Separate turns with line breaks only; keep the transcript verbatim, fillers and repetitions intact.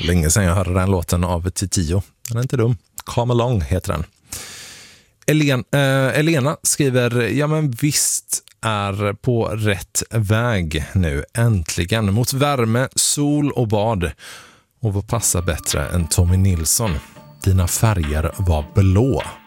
Länge sedan jag hörde den låten av Titio. Den är inte dum. Come Along heter den. Elen, äh, Elena skriver, ja men visst är på rätt väg nu, äntligen, mot värme, sol och bad. Och vad passar bättre än Tommy Nilsson? Dina färger var blå.